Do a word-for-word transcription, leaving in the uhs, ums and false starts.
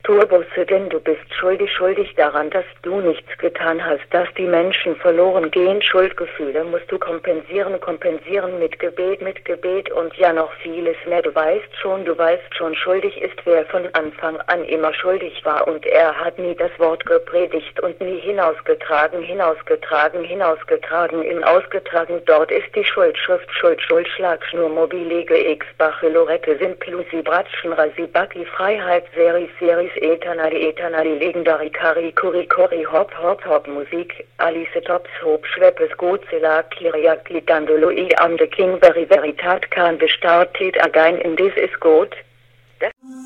Turbusse, denn du bist schuldig, schuldig daran, dass du nichts getan hast, dass die Menschen verloren gehen. Schuldgefühle musst du kompensieren, kompensieren mit Gebet, mit Gebet und ja noch vieles mehr. Du weißt schon, du weißt schon, schuldig ist, wer von Anfang an immer schuldig war und er hat nie das Wort gepredigt und nie hinausgetragen, hinausgetragen, hinausgetragen, im Ausgetragen. Dort ist die Schuld, Schrift, Schuld, Schuld, Schlagschnur, Mobilege, X, Bachelorette, Simplusi, Bratschen, Rasibaki, Freiheit, Seris, Seris, Eternali, Eternali, Legendary, Kari, Kuri, Kori, Hop, Hop, Hop, Musik, Alice, Tops, Hope, Schweppes, Godzilla, Kiriak, Lidandolo, I am the King, Very, Veritat, Khan, the Started again in this is good. Das